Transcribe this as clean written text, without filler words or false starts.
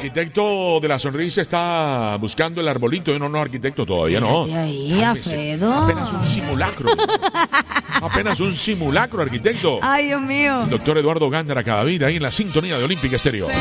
arquitecto de la sonrisa está buscando el arbolito. No, arquitecto, todavía no. Ahí, Alfredo. Apenas un simulacro. Apenas un simulacro, arquitecto. Ay, Dios mío. Doctor Eduardo Gándara Cadavid, ahí en la sintonía de Olímpica Estéreo.